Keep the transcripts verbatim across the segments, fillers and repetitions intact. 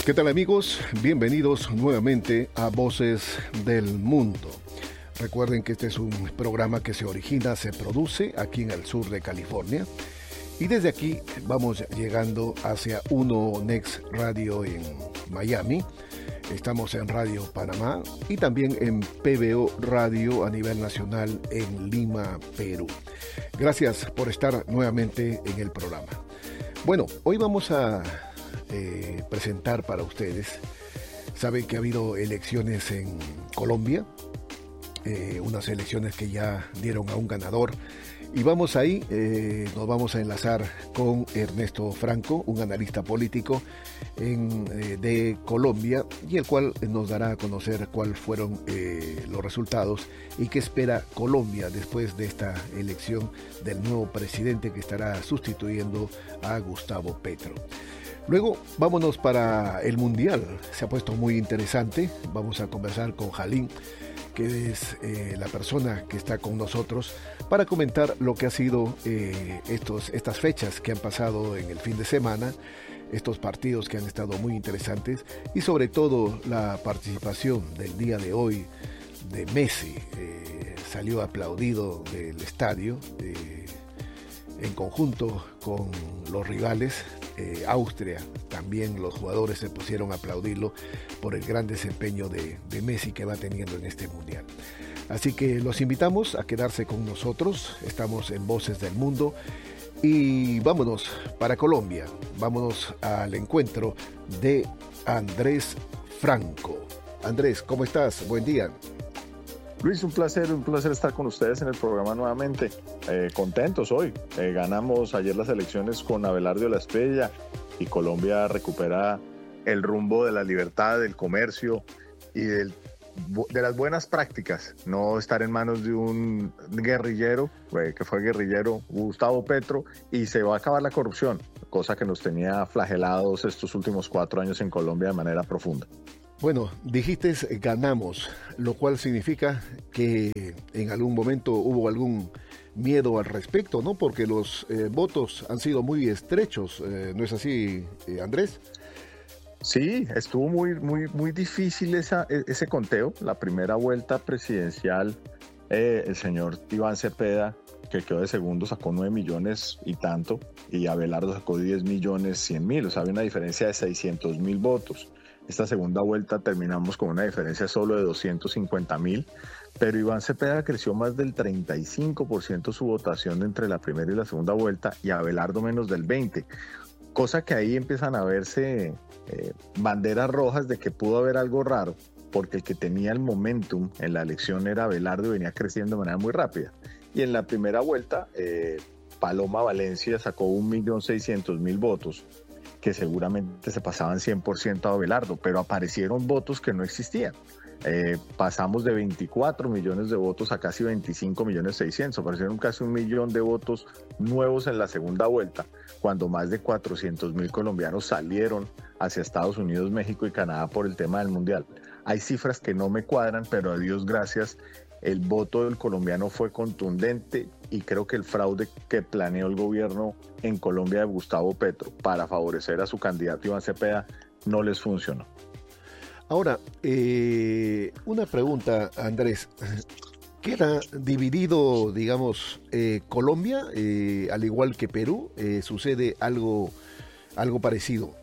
¿Qué tal, amigos? Bienvenidos nuevamente a Voces del Mundo. Recuerden que este es un programa que se origina, se produce aquí en el sur de California. Y desde aquí vamos llegando hacia Uno Next Radio en Miami. Estamos en Radio Panamá y también en P B O Radio a nivel nacional en Lima, Perú. Gracias por estar nuevamente en el programa. Bueno, hoy vamos a eh, presentar para ustedes. Saben que ha habido elecciones en Colombia, eh, unas elecciones que ya dieron a un ganador. Y vamos ahí, eh, nos vamos a enlazar con Ernesto Franco, un analista político en, eh, de Colombia, y el cual nos dará a conocer cuáles fueron eh, los resultados y qué espera Colombia después de esta elección del nuevo presidente que estará sustituyendo a Gustavo Petro. Luego vámonos para el Mundial, se ha puesto muy interesante. Vamos a conversar con Jalín, que es eh, la persona que está con nosotros para comentar lo que ha sido eh, estos, estas fechas que han pasado en el fin de semana, estos partidos que han estado muy interesantes y sobre todo la participación del día de hoy de Messi. Eh, salió aplaudido del estadio eh, en conjunto con los rivales. Eh, Austria, también los jugadores se pusieron a aplaudirlo por el gran desempeño de, de Messi que va teniendo en este mundial. Así que los invitamos a quedarse con nosotros. Estamos en Voces del Mundo y vámonos para Colombia. Vámonos al encuentro de Andrés Franco. Andrés, ¿cómo estás? Buen día. Luis, un placer, un placer estar con ustedes en el programa nuevamente. Eh, contentos hoy. Eh, ganamos ayer las elecciones con Abelardo La Estrella y Colombia recupera el rumbo de la libertad, del comercio y del, de las buenas prácticas. No estar en manos de un guerrillero, eh, que fue guerrillero Gustavo Petro, y se va a acabar la corrupción, cosa que nos tenía flagelados estos últimos cuatro años en Colombia de manera profunda. Bueno, dijiste ganamos, lo cual significa que en algún momento hubo algún miedo al respecto, ¿no? Porque los eh, votos han sido muy estrechos, eh, ¿no es así, eh, Andrés? Sí, estuvo muy, muy, muy difícil esa, ese conteo. La primera vuelta presidencial, eh, el señor Iván Cepeda, que quedó de segundo, sacó nueve millones y tanto, y Abelardo sacó diez millones cien mil, o sea, había una diferencia de seiscientos mil votos. Esta segunda vuelta terminamos con una diferencia solo de doscientos cincuenta mil, pero Iván Cepeda creció más del treinta y cinco por ciento su votación entre la primera y la segunda vuelta y Abelardo menos del veinte por ciento, cosa que ahí empiezan a verse eh, banderas rojas de que pudo haber algo raro, porque el que tenía el momentum en la elección era Abelardo y venía creciendo de manera muy rápida. Y en la primera vuelta, eh, Paloma Valencia sacó un millón seiscientos mil votos, que seguramente se pasaban cien por ciento a Abelardo, pero aparecieron votos que no existían. Eh, pasamos de veinticuatro millones de votos a casi veinticinco millones seiscientos, aparecieron casi un millón de votos nuevos en la segunda vuelta, cuando más de cuatrocientos mil colombianos salieron hacia Estados Unidos, México y Canadá por el tema del Mundial. Hay cifras que no me cuadran, pero a Dios gracias, el voto del colombiano fue contundente y creo que el fraude que planeó el gobierno en Colombia de Gustavo Petro para favorecer a su candidato Iván Cepeda no les funcionó. Ahora, eh, una pregunta, Andrés. ¿Queda dividido, digamos, eh, Colombia, eh, al igual que Perú? Eh, ¿Sucede algo, algo parecido?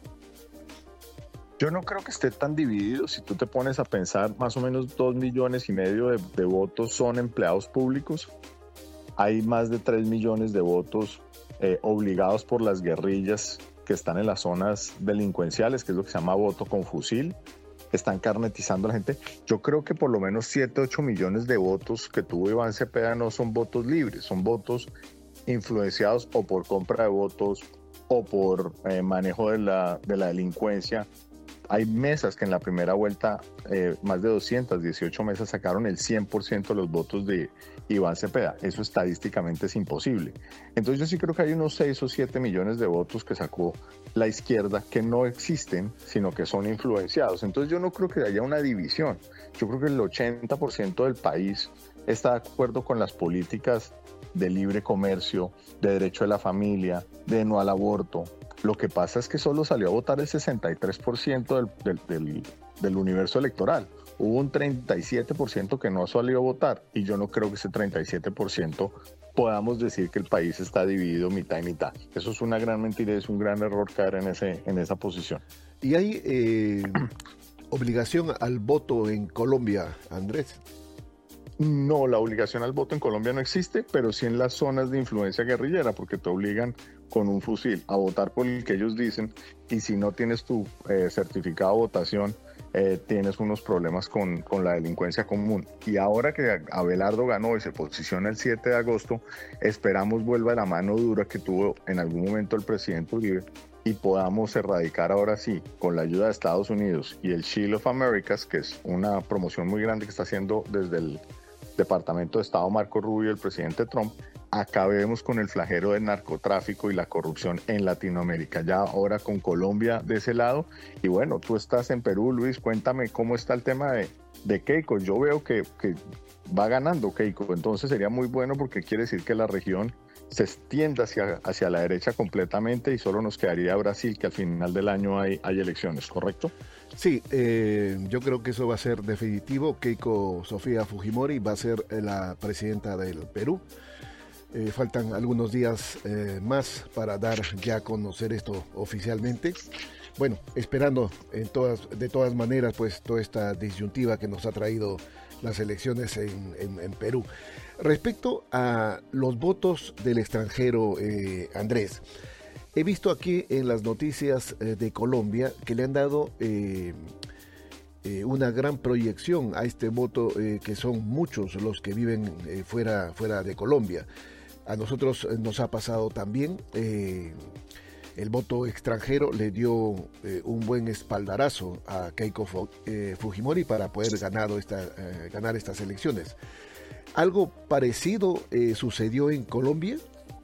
Yo no creo que esté tan dividido. Si tú te pones a pensar, más o menos dos millones y medio de, de votos son empleados públicos. Hay más de tres millones de votos eh, obligados por las guerrillas que están en las zonas delincuenciales, que es lo que se llama voto con fusil. Están carnetizando a la gente. Yo creo que por lo menos siete, ocho millones de votos que tuvo Iván Cepeda no son votos libres, son votos influenciados o por compra de votos o por eh, manejo de la, de la delincuencia. Hay mesas que en la primera vuelta, eh, más de doscientas dieciocho mesas sacaron el cien por ciento de los votos de Iván Cepeda. Eso estadísticamente es imposible. Entonces yo sí creo que hay unos seis o siete millones de votos que sacó la izquierda que no existen, sino que son influenciados. Entonces yo no creo que haya una división. Yo creo que el ochenta por ciento del país está de acuerdo con las políticas de libre comercio, de derecho de la familia, de no al aborto, Lo que pasa es que solo salió a votar el sesenta y tres por ciento del, del, del, del universo electoral. Hubo un treinta y siete por ciento que no salió a votar, y yo no creo que ese treinta y siete por ciento podamos decir que el país está dividido mitad y mitad. Eso es una gran mentira y es un gran error caer en, ese, en esa posición. ¿Y hay eh, obligación al voto en Colombia, Andrés? No, la obligación al voto en Colombia no existe, pero sí en las zonas de influencia guerrillera, porque te obligan con un fusil a votar por el que ellos dicen, y si no tienes tu eh, certificado de votación, eh, tienes unos problemas con, con la delincuencia común. Y ahora que Abelardo ganó y se posiciona el siete de agosto, esperamos vuelva la mano dura que tuvo en algún momento el presidente Uribe y podamos erradicar ahora sí, con la ayuda de Estados Unidos y el Shield of Americas, que es una promoción muy grande que está haciendo desde el Departamento de Estado Marco Rubio, el presidente Trump, acabemos con el flagelo del narcotráfico y la corrupción en Latinoamérica, ya ahora con Colombia de ese lado. Y bueno, tú estás en Perú, Luis, cuéntame cómo está el tema de, de Keiko. Yo veo que, que va ganando Keiko, entonces sería muy bueno porque quiere decir que la región se extienda hacia, hacia la derecha completamente y solo nos quedaría Brasil, que al final del año hay, hay elecciones, ¿correcto? Sí, eh, yo creo que eso va a ser definitivo. Keiko Sofía Fujimori va a ser la presidenta del Perú. Eh, faltan algunos días eh, más para dar ya a conocer esto oficialmente. Bueno, esperando en todas, de todas maneras, pues toda esta disyuntiva que nos ha traído las elecciones en, en, en Perú. Respecto a los votos del extranjero, eh, Andrés, he visto aquí en las noticias eh, de Colombia que le han dado eh, eh, una gran proyección a este voto, eh, que son muchos los que viven eh, fuera, fuera de Colombia. A nosotros nos ha pasado también. Eh, el voto extranjero le dio eh, un buen espaldarazo a Keiko eh, Fujimori para poder ganado esta, eh, ganar estas elecciones. ¿Algo parecido eh, sucedió en Colombia?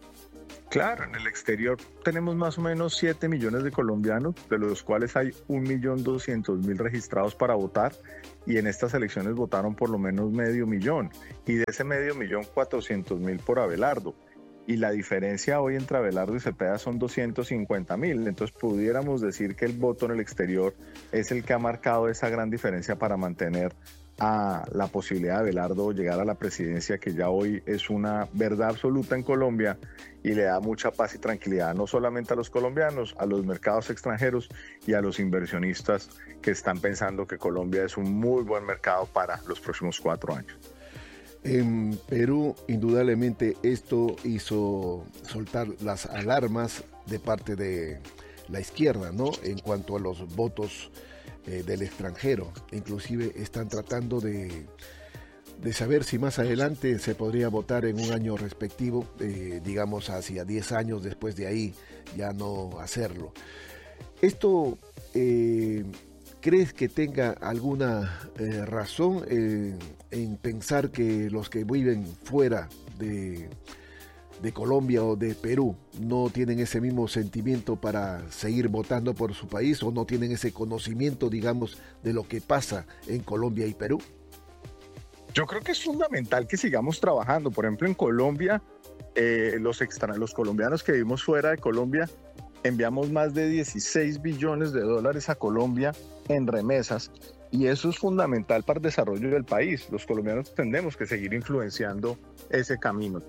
Claro, en el exterior tenemos más o menos siete millones de colombianos, de los cuales hay un millón doscientos mil registrados para votar, y en estas elecciones votaron por lo menos medio millón, y de ese medio millón cuatrocientos mil por Abelardo. Y la diferencia hoy entre Abelardo y Cepeda son doscientos cincuenta mil, entonces pudiéramos decir que el voto en el exterior es el que ha marcado esa gran diferencia para mantener a la posibilidad de Abelardo llegar a la presidencia, que ya hoy es una verdad absoluta en Colombia y le da mucha paz y tranquilidad no solamente a los colombianos, a los mercados extranjeros y a los inversionistas que están pensando que Colombia es un muy buen mercado para los próximos cuatro años. En Perú, indudablemente, esto hizo soltar las alarmas de parte de la izquierda, ¿no? En cuanto a los votos eh, del extranjero. Inclusive están tratando de, de saber si más adelante se podría votar en un año respectivo, eh, digamos hacia diez años después de ahí, ya no hacerlo. Esto... Eh, ¿Crees que tenga alguna eh, razón eh, en pensar que los que viven fuera de, de Colombia o de Perú no tienen ese mismo sentimiento para seguir votando por su país, o no tienen ese conocimiento, digamos, de lo que pasa en Colombia y Perú? Yo creo que es fundamental que sigamos trabajando. Por ejemplo, en Colombia, eh, los, extra, los colombianos que vivimos fuera de Colombia, enviamos más de dieciséis billones de dólares a Colombia en remesas, y eso es fundamental para el desarrollo del país. Los colombianos tendremos que seguir influenciando ese camino.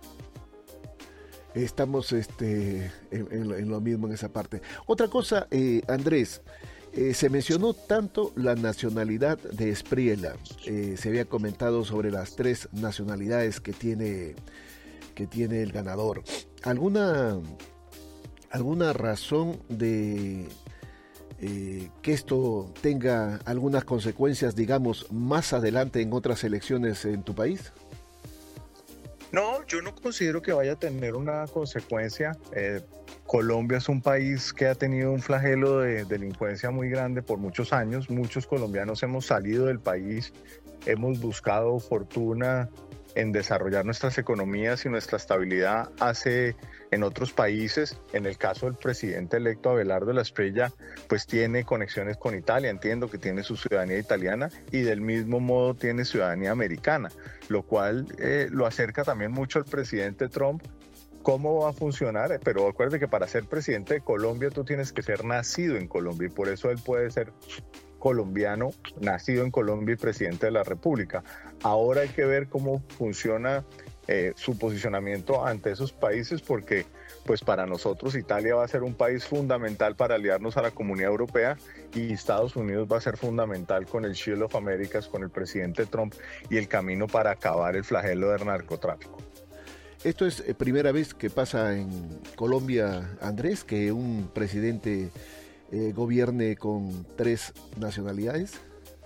Estamos este, en, en, en lo mismo en esa parte. Otra cosa, eh, Andrés, eh, se mencionó tanto la nacionalidad de Espriella. Eh, se había comentado sobre las tres nacionalidades que tiene, que tiene el ganador. ¿Alguna... ¿Alguna razón de eh, que esto tenga algunas consecuencias, digamos, más adelante en otras elecciones en tu país? No, yo no considero que vaya a tener una consecuencia. Eh, Colombia es un país que ha tenido un flagelo de delincuencia muy grande por muchos años. Muchos colombianos hemos salido del país, hemos buscado fortuna en desarrollar nuestras economías y nuestra estabilidad hace en otros países. En el caso del presidente electo Abelardo de la Espriella, pues tiene conexiones con Italia, entiendo que tiene su ciudadanía italiana, y del mismo modo tiene ciudadanía americana, lo cual eh, lo acerca también mucho al presidente Trump cómo va a funcionar, pero acuérdate que para ser presidente de Colombia tú tienes que ser nacido en Colombia y por eso él puede ser colombiano, nacido en Colombia y presidente de la República. Ahora hay que ver cómo funciona eh, su posicionamiento ante esos países, porque pues para nosotros Italia va a ser un país fundamental para aliarnos a la Comunidad Europea y Estados Unidos va a ser fundamental con el Shield of Americas, con el presidente Trump y el camino para acabar el flagelo del narcotráfico. ¿Esto es eh, primera vez que pasa en Colombia, Andrés, que un presidente eh, gobierne con tres nacionalidades?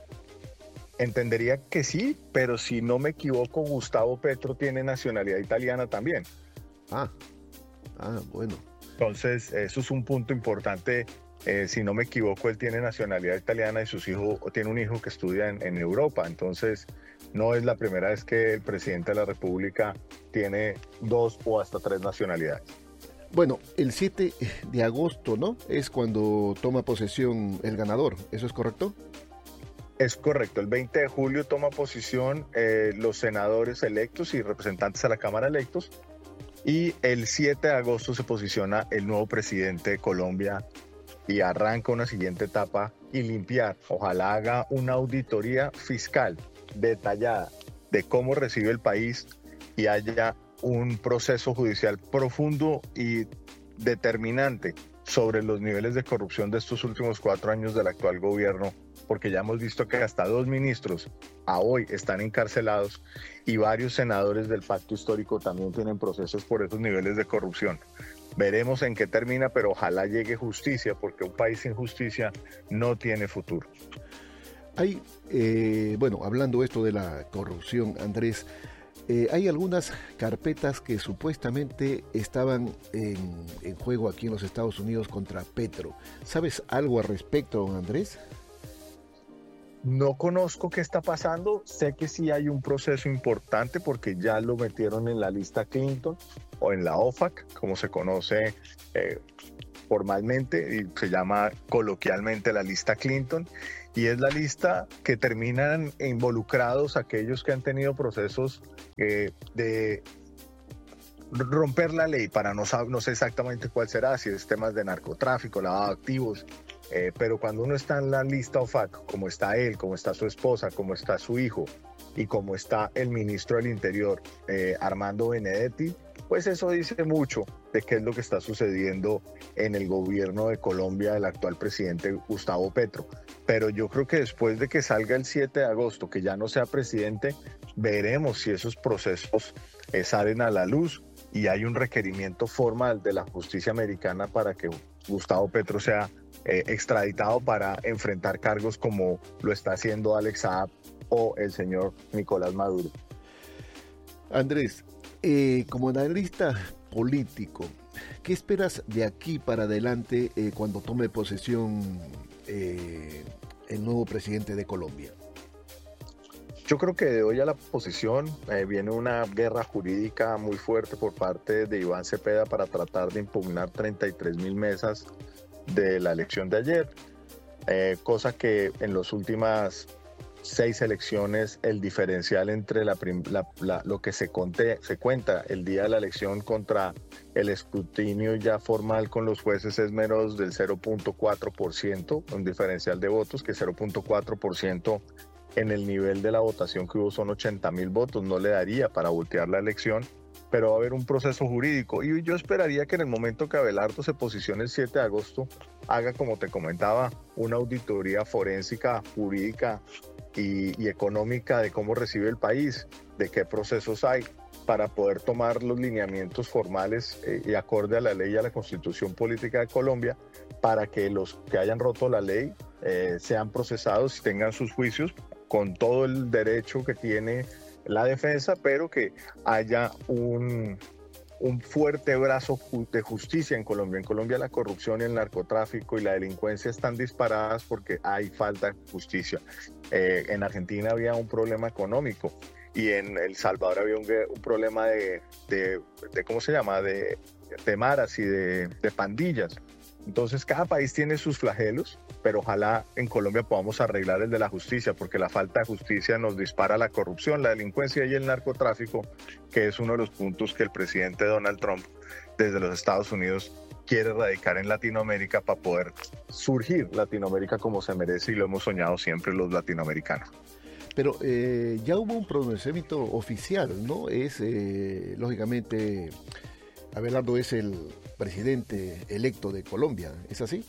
Entendería que sí, pero si no me equivoco, Gustavo Petro tiene nacionalidad italiana también. Ah, ah, bueno. Entonces, eso es un punto importante. Eh, si no me equivoco, él tiene nacionalidad italiana y sus hijos, tiene un hijo que estudia en, en Europa. Entonces, no es la primera vez que el presidente de la República tiene dos o hasta tres nacionalidades. Bueno, el siete de agosto, ¿no? Es cuando toma posesión el ganador. ¿Eso es correcto? Es correcto. El veinte de julio toma posición eh, los senadores electos y representantes a la Cámara electos. Y el siete de agosto se posiciona el nuevo presidente de Colombia y arranca una siguiente etapa y limpiar. Ojalá haga una auditoría fiscal detallada de cómo recibe el país y haya un proceso judicial profundo y determinante sobre los niveles de corrupción de estos últimos cuatro años del actual gobierno, porque ya hemos visto que hasta dos ministros a hoy están encarcelados y varios senadores del pacto histórico también tienen procesos por esos niveles de corrupción. Veremos en qué termina, pero ojalá llegue justicia, porque un país sin justicia no tiene futuro. Hay, eh, bueno, hablando esto de la corrupción, Andrés, eh, hay algunas carpetas que supuestamente estaban en, en juego aquí en los Estados Unidos contra Petro. ¿Sabes algo al respecto, don Andrés? No conozco qué está pasando, sé que sí hay un proceso importante porque ya lo metieron en la lista Clinton o en la O F A C, como se conoce eh, formalmente y se llama coloquialmente la lista Clinton, y es la lista que terminan involucrados aquellos que han tenido procesos eh, de romper la ley, para no, no sé exactamente cuál será, si es temas de narcotráfico, lavado de activos. Eh, pero cuando uno está en la lista O F A C, como está él, como está su esposa, como está su hijo y como está el ministro del Interior, eh, Armando Benedetti, pues eso dice mucho de qué es lo que está sucediendo en el gobierno de Colombia del actual presidente Gustavo Petro. Pero yo creo que después de que salga el siete de agosto, que ya no sea presidente, veremos si esos procesos eh, salen a la luz y hay un requerimiento formal de la justicia americana para que Gustavo Petro sea Eh, extraditado para enfrentar cargos como lo está haciendo Alex Saab o el señor Nicolás Maduro. Andrés, eh, como analista político, ¿qué esperas de aquí para adelante eh, cuando tome posesión eh, el nuevo presidente de Colombia? Yo creo que de hoy a la posesión eh, viene una guerra jurídica muy fuerte por parte de Iván Cepeda para tratar de impugnar treinta y tres mil mesas de la elección de ayer, eh, cosa que en las últimas seis elecciones el diferencial entre la, la, la, lo que se, conté, se cuenta el día de la elección contra el escrutinio ya formal con los jueces es menos del cero punto cuatro por ciento, un diferencial de votos que cero punto cuatro por ciento en el nivel de la votación que hubo son ochenta mil votos, no le daría para voltear la elección, pero va a haber un proceso jurídico y yo esperaría que en el momento que Abelardo se posicione el siete de agosto haga, como te comentaba, una auditoría forénsica, jurídica y, y económica de cómo recibe el país, de qué procesos hay para poder tomar los lineamientos formales eh, y acorde a la ley y a la Constitución Política de Colombia para que los que hayan roto la ley eh, sean procesados y tengan sus juicios con todo el derecho que tiene la defensa, pero que haya un, un fuerte brazo de justicia en Colombia. En Colombia la corrupción y el narcotráfico y la delincuencia están disparadas porque hay falta de justicia. Eh, en Argentina había un problema económico y en El Salvador había un, un problema de, de, de, ¿cómo se llama?, de, de maras y de, de pandillas. Entonces cada país tiene sus flagelos, pero ojalá en Colombia podamos arreglar el de la justicia, porque la falta de justicia nos dispara la corrupción, la delincuencia y el narcotráfico, que es uno de los puntos que el presidente Donald Trump desde los Estados Unidos quiere erradicar en Latinoamérica para poder surgir Latinoamérica como se merece y lo hemos soñado siempre los latinoamericanos. Pero eh, ya hubo un pronunciamiento oficial, ¿no? Es, eh, lógicamente, Abelardo es el presidente electo de Colombia, ¿es así?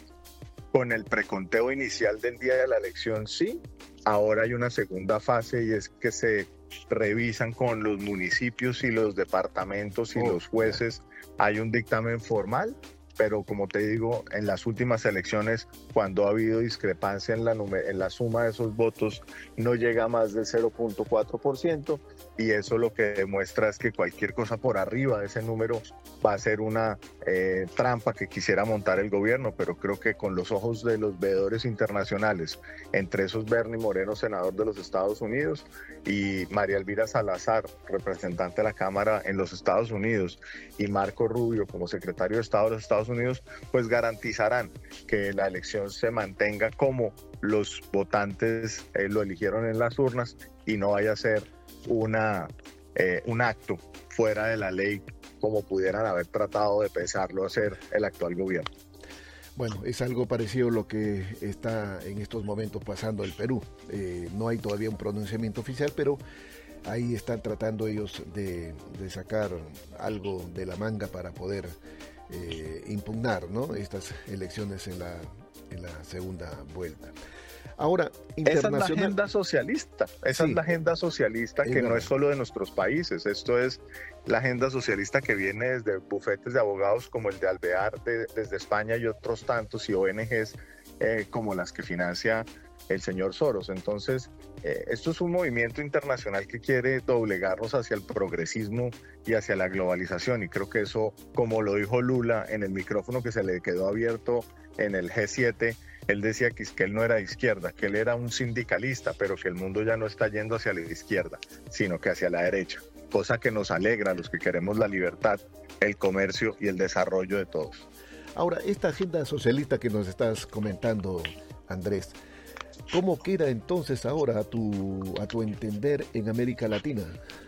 Con el preconteo inicial del día de la elección, sí. Ahora hay una segunda fase y es que se revisan con los municipios y los departamentos y oh, los jueces. Hay un dictamen formal, pero como te digo, en las últimas elecciones, cuando ha habido discrepancia en la, en la suma de esos votos, no llega a más del cero punto cuatro por ciento, y eso lo que demuestra es que cualquier cosa por arriba de ese número va a ser una eh, trampa que quisiera montar el gobierno, pero creo que con los ojos de los veedores internacionales, entre esos Bernie Moreno, senador de los Estados Unidos, y María Elvira Salazar, representante de la Cámara en los Estados Unidos, y Marco Rubio como secretario de Estado de los Estados Unidos, pues garantizarán que la elección se mantenga como los votantes eh, lo eligieron en las urnas y no vaya a ser una, eh, un acto fuera de la ley como pudieran haber tratado de pensarlo hacer el actual gobierno. Bueno, es algo parecido a lo que está en estos momentos pasando en el Perú. Eh, no hay todavía un pronunciamiento oficial, pero ahí están tratando ellos de, de sacar algo de la manga para poder eh, impugnar, ¿no?, estas elecciones en la, en la segunda vuelta. Ahora, internacional... Esa es la agenda socialista, esa sí, es la agenda socialista que no es solo de nuestros países, esto es la agenda socialista que viene desde bufetes de abogados como el de Alvear de, desde España y otros tantos, y O N Ges eh, como las que financia el señor Soros. Entonces, eh, esto es un movimiento internacional que quiere doblegarnos hacia el progresismo y hacia la globalización, y creo que eso, como lo dijo Lula en el micrófono que se le quedó abierto en el G siete, él decía que, que él no era de izquierda, que él era un sindicalista, pero que el mundo ya no está yendo hacia la izquierda, sino que hacia la derecha, cosa que nos alegra a los que queremos la libertad, el comercio y el desarrollo de todos. Ahora, esta agenda socialista que nos estás comentando, Andrés, ¿cómo queda entonces ahora a tu, a tu entender en América Latina?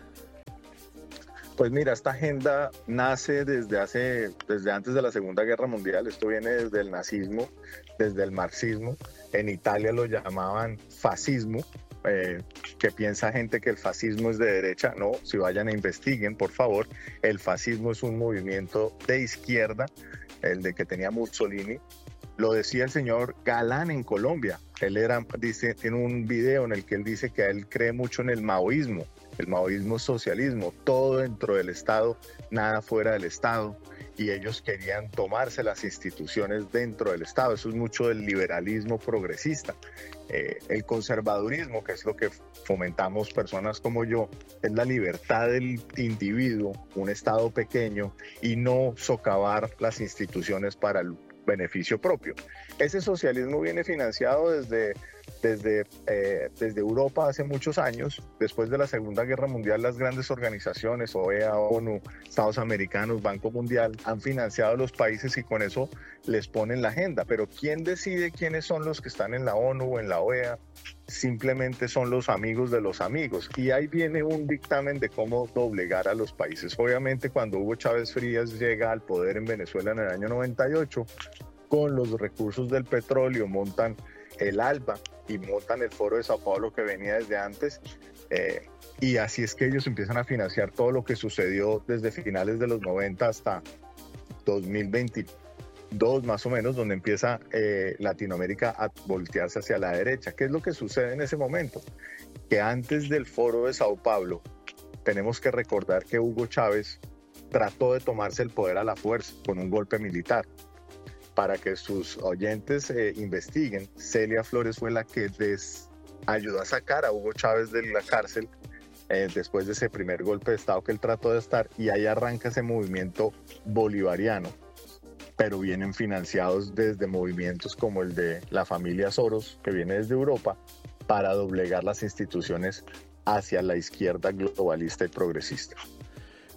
Pues mira, esta agenda nace desde hace, desde antes de la Segunda Guerra Mundial. Esto viene desde el nazismo, desde el marxismo. En Italia lo llamaban fascismo, eh, que piensa gente que el fascismo es de derecha. No, si vayan e investiguen, por favor. El fascismo es un movimiento de izquierda, el de que tenía Mussolini. Lo decía el señor Galán en Colombia. Él era, dice, tiene un video en el que él dice que él cree mucho en el maoísmo. El maoísmo es socialismo, todo dentro del Estado, nada fuera del Estado, y ellos querían tomarse las instituciones dentro del Estado. Eso es mucho del liberalismo progresista. Eh, el conservadurismo, que es lo que fomentamos personas como yo, es la libertad del individuo, un Estado pequeño, y no socavar las instituciones para el beneficio propio. Ese socialismo viene financiado desde, desde, eh, desde Europa hace muchos años. Después de la Segunda Guerra Mundial, las grandes organizaciones, O E A, ONU, Estados Americanos, Banco Mundial, han financiado a los países y con eso les ponen la agenda. Pero ¿quién decide quiénes son los que están en la ONU o en la O E A? Simplemente son los amigos de los amigos. Y ahí viene un dictamen de cómo doblegar a los países. Obviamente, cuando Hugo Chávez Frías llega al poder en Venezuela en el año noventa y ocho, con los recursos del petróleo montan el ALBA y montan el Foro de Sao Paulo que venía desde antes, eh, y así es que ellos empiezan a financiar todo lo que sucedió desde finales de los noventa hasta dos mil veintidós más o menos, donde empieza eh, Latinoamérica a voltearse hacia la derecha. ¿Qué es lo que sucede en ese momento? Que antes del Foro de Sao Paulo tenemos que recordar que Hugo Chávez trató de tomarse el poder a la fuerza con un golpe militar. Para que sus oyentes eh, investiguen, Celia Flores fue la que des, ayudó a sacar a Hugo Chávez de la cárcel eh, después de ese primer golpe de Estado que él trató de estar, y ahí arranca ese movimiento bolivariano, pero vienen financiados desde movimientos como el de la familia Soros, que viene desde Europa, para doblegar las instituciones hacia la izquierda globalista y progresista.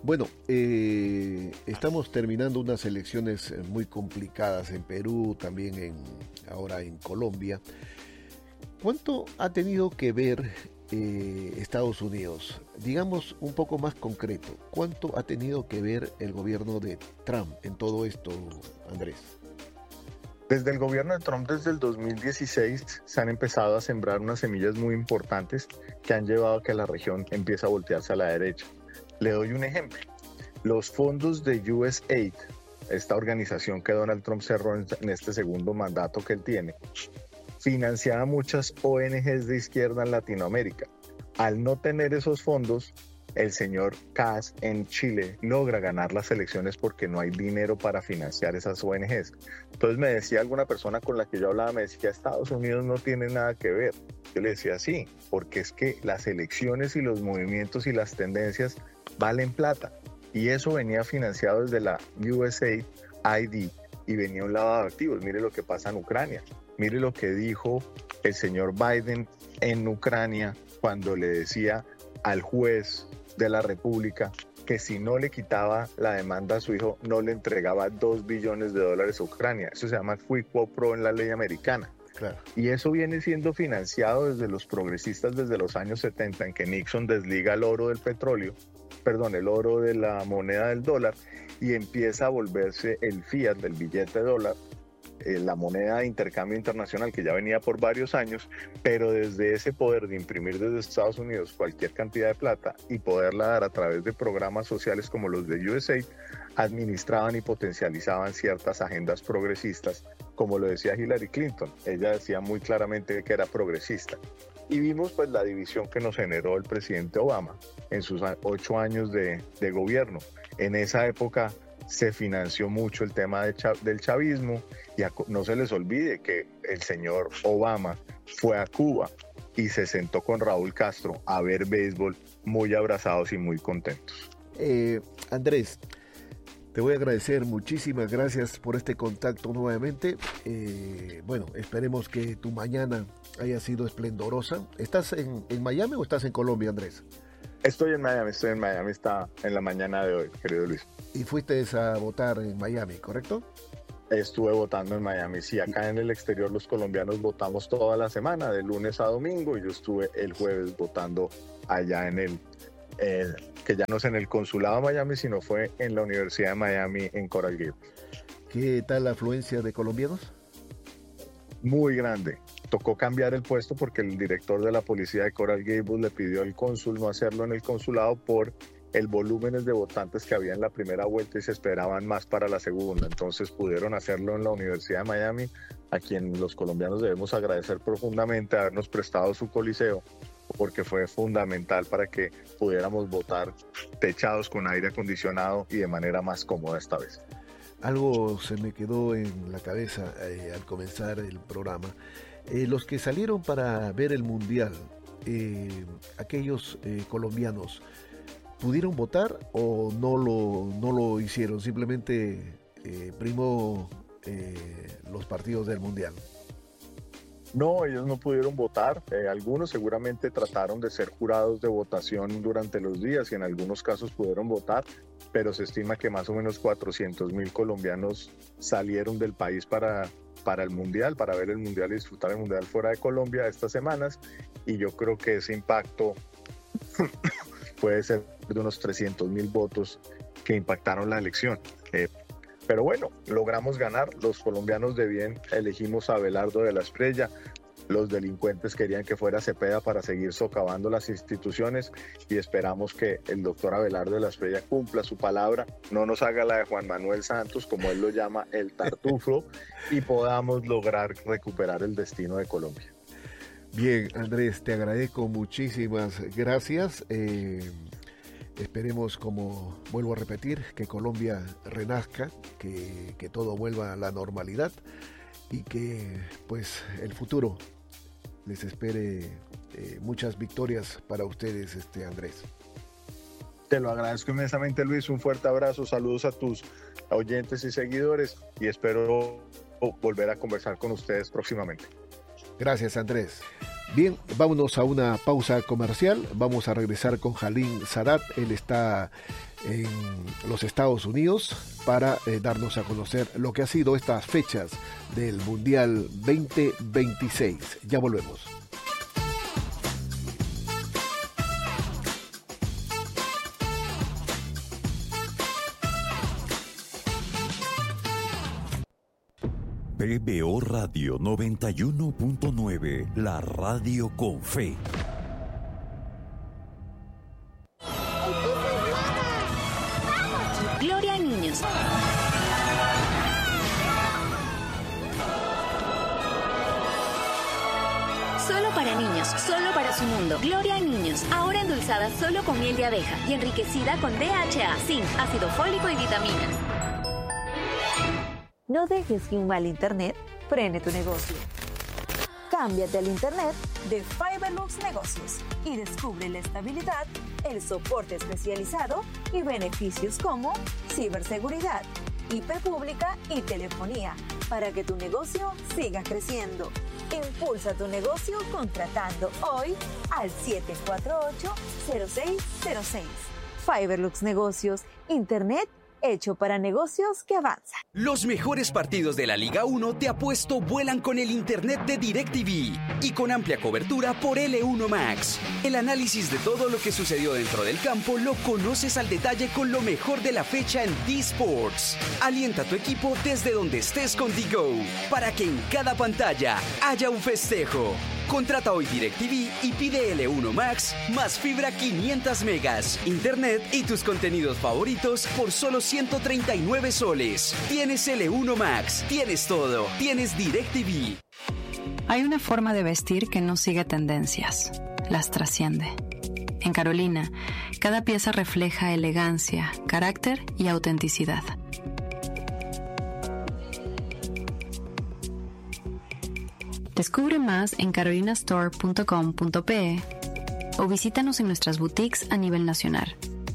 Bueno, eh, estamos terminando unas elecciones muy complicadas en Perú, también en, ahora en Colombia. ¿Cuánto ha tenido que ver eh, Estados Unidos? Digamos un poco más concreto, ¿cuánto ha tenido que ver el gobierno de Trump en todo esto, Andrés? Desde el gobierno de Trump, desde el dos mil dieciséis, se han empezado a sembrar unas semillas muy importantes que han llevado a que la región empiece a voltearse a la derecha. Le doy un ejemplo. Los fondos de U S A I D, esta organización que Donald Trump cerró en este segundo mandato que él tiene, financiaba muchas O N Ges de izquierda en Latinoamérica. Al no tener esos fondos, el señor Kast en Chile logra ganar las elecciones porque no hay dinero para financiar esas O N Ges. Entonces me decía alguna persona con la que yo hablaba, me decía, Estados Unidos no tiene nada que ver. Yo le decía, sí, porque es que las elecciones y los movimientos y las tendencias valen plata. Y eso venía financiado desde la U S A I D y venía un lavado de activos. Mire lo que pasa en Ucrania. Mire lo que dijo el señor Biden en Ucrania cuando le decía al juez de la República que si no le quitaba la demanda a su hijo, no le entregaba dos billones de dólares a Ucrania. Eso se llama quid pro quo en la ley americana. Claro. Y eso viene siendo financiado desde los progresistas desde los años setenta, en que Nixon desliga el oro del petróleo, perdón, el oro de la moneda del dólar, y empieza a volverse el fiat del billete de dólar, eh, la moneda de intercambio internacional que ya venía por varios años, pero desde ese poder de imprimir desde Estados Unidos cualquier cantidad de plata y poderla dar a través de programas sociales como los de U S A I D, administraban y potencializaban ciertas agendas progresistas, como lo decía Hillary Clinton. Ella decía muy claramente que era progresista. Y vimos pues la división que nos generó el presidente Obama en sus ocho años de, de gobierno. En esa época se financió mucho el tema de chav- del chavismo, y a, no se les olvide que el señor Obama fue a Cuba y se sentó con Raúl Castro a ver béisbol, muy abrazados y muy contentos. Eh, Andrés, te voy a agradecer, muchísimas gracias por este contacto nuevamente. Eh, bueno, esperemos que tu mañana haya sido esplendorosa. ¿Estás en, en Miami o estás en Colombia, Andrés? Estoy en Miami, estoy en Miami, está en la mañana de hoy, querido Luis. Y fuiste a votar en Miami, ¿correcto? Estuve votando en Miami, sí, acá en el exterior los colombianos votamos toda la semana, de lunes a domingo, y yo estuve el jueves votando allá en el, eh, que ya no es en el consulado de Miami, sino fue en la Universidad de Miami en Coral Gables. ¿Qué tal la afluencia de colombianos? Muy grande. Tocó cambiar el puesto porque el director de la policía de Coral Gables le pidió al cónsul no hacerlo en el consulado por el volumen de votantes que había en la primera vuelta y se esperaban más para la segunda. Entonces pudieron hacerlo en la Universidad de Miami, a quien los colombianos debemos agradecer profundamente habernos prestado su coliseo, porque fue fundamental para que pudiéramos votar techados con aire acondicionado y de manera más cómoda esta vez. Algo se me quedó en la cabeza eh, al comenzar el programa. Eh, los que salieron para ver el Mundial, eh, aquellos eh, colombianos, ¿pudieron votar o no lo, no lo hicieron? Simplemente eh, primó eh, los partidos del Mundial. No, ellos no pudieron votar. Eh, algunos seguramente trataron de ser jurados de votación durante los días y en algunos casos pudieron votar, pero se estima que más o menos cuatrocientos mil colombianos salieron del país para, para el Mundial, para ver el Mundial y disfrutar el Mundial fuera de Colombia estas semanas, y yo creo que ese impacto puede ser de unos trescientos mil votos que impactaron la elección. Eh, Pero bueno, logramos ganar. Los colombianos de bien elegimos a Abelardo de la Espriella. Los delincuentes querían que fuera Cepeda para seguir socavando las instituciones, y esperamos que el doctor Abelardo de la Espriella cumpla su palabra, no nos haga la de Juan Manuel Santos, como él lo llama, el tartufo, y podamos lograr recuperar el destino de Colombia. Bien, Andrés, te agradezco, muchísimas gracias. Eh... Esperemos, como vuelvo a repetir, que Colombia renazca, que, que todo vuelva a la normalidad y que pues el futuro les espere eh, muchas victorias para ustedes, este Andrés. Te lo agradezco inmensamente, Luis. Un fuerte abrazo, saludos a tus oyentes y seguidores y espero volver a conversar con ustedes próximamente. Gracias, Andrés. Bien, vámonos a una pausa comercial. Vamos a regresar con Halim Sadat. Él está en los Estados Unidos para eh, darnos a conocer lo que ha sido estas fechas del Mundial veinte veintiséis. Ya volvemos. P B O Radio noventa y uno punto nueve, la radio con fe. Gloria a niños. Solo para niños, solo para su mundo. Gloria a niños, ahora endulzada solo con miel de abeja y enriquecida con D H A, zinc, ácido fólico y vitaminas. No dejes que un mal internet frene tu negocio. Cámbiate al internet de Fiberlux Negocios y descubre la estabilidad, el soporte especializado y beneficios como ciberseguridad, I P pública y telefonía para que tu negocio siga creciendo. Impulsa tu negocio contratando hoy al siete cuatro ocho, cero seis cero seis. Fiberlux Negocios, internet hecho para negocios que avanzan. Los mejores partidos de la Liga uno te apuesto vuelan con el internet de DirecTV y con amplia cobertura por L uno Max. El análisis de todo lo que sucedió dentro del campo lo conoces al detalle con lo mejor de la fecha en D-Sports. Alienta a tu equipo desde donde estés con D-Go para que en cada pantalla haya un festejo. Contrata hoy DirecTV y pide L uno Max más fibra quinientos megas, internet y tus contenidos favoritos por solo ciento treinta y nueve soles. Tienes L uno Max, tienes todo, tienes DirecTV. Hay una forma de vestir que no sigue tendencias, las trasciende. En Carolina, cada pieza refleja elegancia, carácter y autenticidad. Descubre más en carolina store punto com punto pe o visítanos en nuestras boutiques a nivel nacional.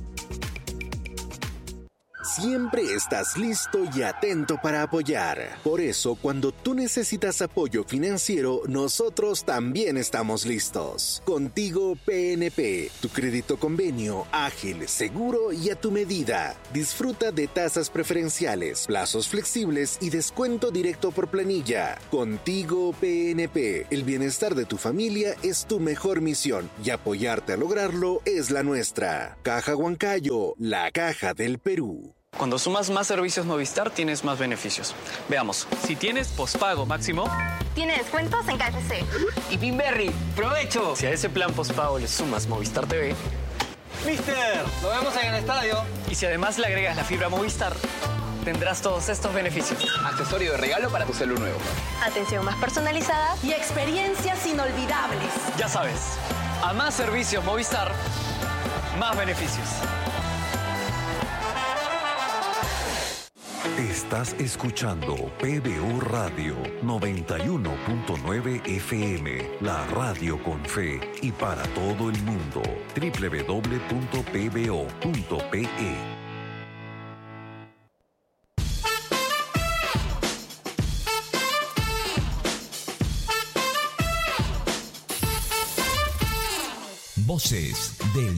Siempre estás listo y atento para apoyar. Por eso, cuando tú necesitas apoyo financiero, nosotros también estamos listos. Contigo P N P, tu crédito convenio, ágil, seguro y a tu medida. Disfruta de tasas preferenciales, plazos flexibles y descuento directo por planilla. Contigo P N P, el bienestar de tu familia es tu mejor misión y apoyarte a lograrlo es la nuestra. Caja Huancayo, la caja del Perú. Cuando sumas más servicios Movistar, tienes más beneficios. Veamos. Si tienes pospago máximo, tiene descuentos en K F C. Y Pinberry, ¡provecho! Si a ese plan pospago le sumas Movistar T V, ¡Mister! ¡Nos vemos en el estadio! Y si además le agregas la fibra Movistar, tendrás todos estos beneficios. Accesorio de regalo para tu celu nuevo. Atención más personalizada y experiencias inolvidables. Ya sabes, a más servicios Movistar, más beneficios. Estás escuchando P B O Radio noventa y uno punto nueve F M, la radio con fe y para todo el mundo. doble u doble u doble u punto p b o punto p e. Voces del